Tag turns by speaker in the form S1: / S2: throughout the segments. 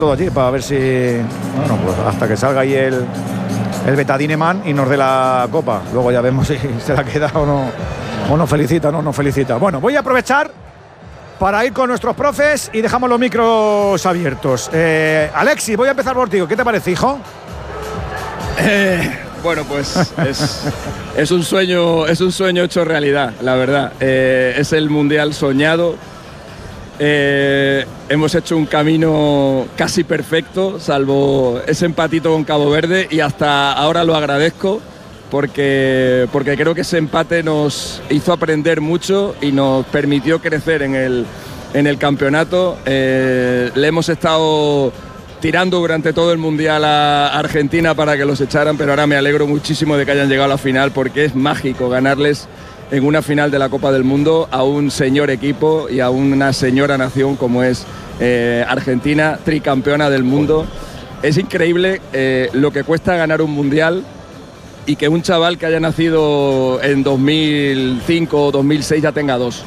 S1: todo allí para ver si, bueno, pues hasta que salga ahí el Betadine Man y nos dé la copa. Luego ya vemos si se la queda o no felicita, no felicita. Bueno, voy a aprovechar para ir con nuestros profes y dejamos los micros abiertos. Alexis, voy a empezar por ti. ¿Qué te parece, hijo?
S2: Bueno, pues es un sueño hecho realidad, la verdad. Es el mundial soñado. Hemos hecho un camino casi perfecto, salvo ese empatito con Cabo Verde, y hasta ahora lo agradezco porque creo que ese empate nos hizo aprender mucho y nos permitió crecer en el campeonato. Le hemos estado tirando durante todo el mundial a Argentina para que los echaran, pero ahora me alegro muchísimo de que hayan llegado a la final, porque es mágico ganarles en una final de la Copa del Mundo a un señor equipo y a una señora nación como es Argentina, tricampeona del mundo. Es increíble lo que cuesta ganar un mundial, y que un chaval que haya nacido en 2005 o 2006 ya tenga dos.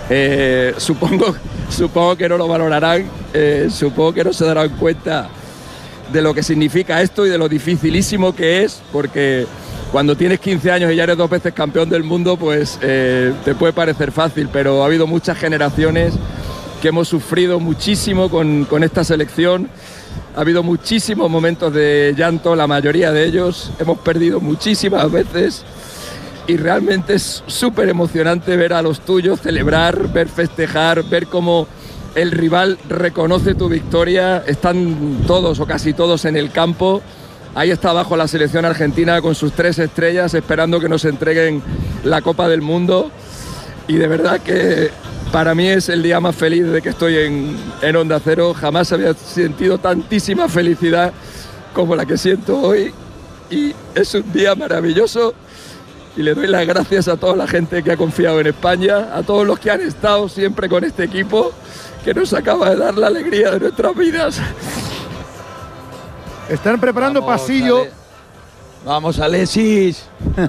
S2: Supongo que no lo valorarán, supongo que no se darán cuenta de lo que significa esto y de lo dificilísimo que es, porque cuando tienes 15 años y ya eres 2 veces campeón del mundo, pues te puede parecer fácil, pero ha habido muchas generaciones que hemos sufrido muchísimo con esta selección. Ha habido muchísimos momentos de llanto, la mayoría de ellos. Hemos perdido muchísimas veces y realmente es súper emocionante ver a los tuyos celebrar, ver festejar, ver cómo el rival reconoce tu victoria. Están todos o casi todos en el campo. Ahí está abajo la selección argentina con sus 3 estrellas esperando que nos entreguen la Copa del Mundo. Y de verdad que para mí es el día más feliz de que estoy en Onda Cero. Jamás había sentido tantísima felicidad como la que siento hoy. Y es un día maravilloso. Y le doy las gracias a toda la gente que ha confiado en España, a todos los que han estado siempre con este equipo, que nos acaba de dar la alegría de nuestras vidas.
S3: Están preparando pasillo.
S4: Vamos, Alexis.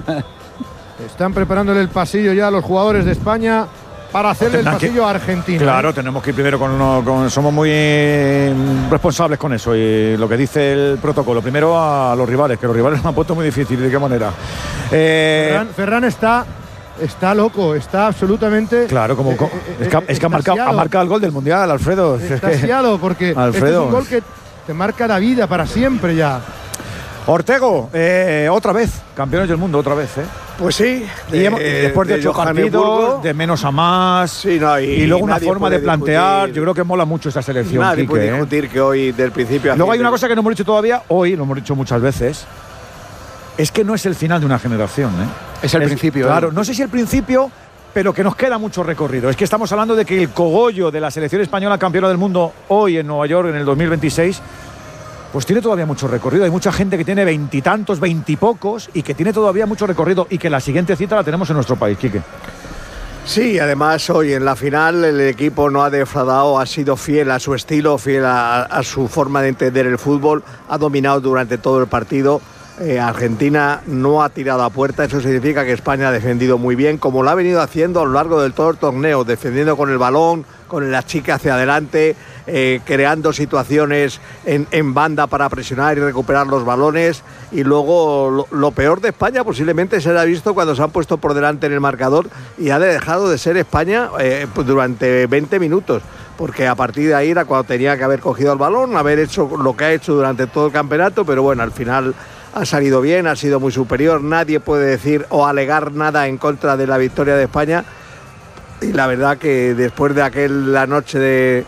S3: Están preparándole el pasillo ya a los jugadores de España para hacerle el pasillo a Argentina.
S1: Claro, tenemos que ir primero somos muy responsables con eso, y lo que dice el protocolo. Primero a los rivales, que los rivales me han puesto muy difícil. ¿De qué manera?
S3: Ferran está loco, está absolutamente.
S1: Claro, es que ha marcado el gol del Mundial, Alfredo.
S3: Extasiado, porque
S1: Alfredo,
S3: este es un gol que te marca la vida para siempre ya.
S1: Ortego, otra vez, campeones del mundo, otra vez, ¿eh?
S5: Pues sí.
S1: Después de 8 partidos, de menos a más,
S5: sí, no, y
S1: luego una forma de plantear. Yo creo que mola mucho esta selección.
S5: Nadie
S1: Quique,
S5: puede discutir que hoy, del principio.
S1: Luego hay una cosa que no hemos dicho todavía, hoy lo hemos dicho muchas veces, es que no es el final de una generación, ¿eh?
S5: Es el principio.
S1: Claro, no sé si el principio, pero que nos queda mucho recorrido. Es que estamos hablando de que el cogollo de la selección española campeona del mundo hoy en Nueva York en el 2026, pues tiene todavía mucho recorrido. Hay mucha gente que tiene 20 y tantos, 20 y pocos, y que tiene todavía mucho recorrido, y que la siguiente cita la tenemos en nuestro país, Quique.
S5: Sí, además hoy en la final el equipo no ha defraudado, ha sido fiel a su estilo, fiel a su forma de entender el fútbol, ha dominado durante todo el partido. Argentina no ha tirado a puerta, eso significa que España ha defendido muy bien, como lo ha venido haciendo a lo largo de todo el torneo, defendiendo con el balón, con la chica hacia adelante, creando situaciones en banda para presionar y recuperar los balones. Y luego lo peor de España posiblemente se haya visto cuando se han puesto por delante en el marcador y ha dejado de ser España durante 20 minutos. Porque a partir de ahí era cuando tenía que haber cogido el balón, haber hecho lo que ha hecho durante todo el campeonato, pero bueno, al final ha salido bien, ha sido muy superior. Nadie puede decir o alegar nada en contra de la victoria de España. Y la verdad que después de la noche de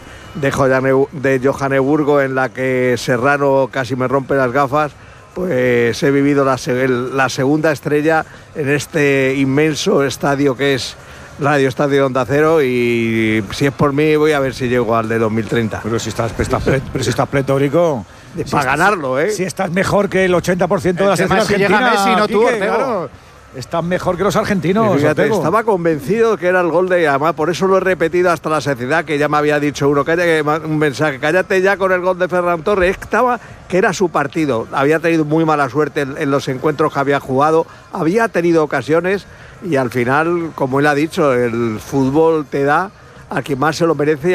S5: Johannesburgo, en la que Serrano casi me rompe las gafas, pues he vivido la segunda estrella en este inmenso estadio que es Radio Estadio Onda Cero, y si es por mí voy a ver si llego al de 2030.
S1: Pero si estás pletórico
S5: para ganarlo, ¿eh?
S1: Si estás mejor que el 80% de la selección argentina.
S3: Llega Messi, no tú, Ortego.
S1: Claro. Estás mejor que los argentinos.
S5: Fíjate, estaba convencido que era el gol de, además por eso lo he repetido hasta la saciedad, que ya me había dicho un mensaje, cállate ya con el gol de Ferran Torres. Estaba que era su partido, había tenido muy mala suerte en los encuentros que había jugado, había tenido ocasiones, y al final, como él ha dicho, el fútbol te da a quien más se lo merece.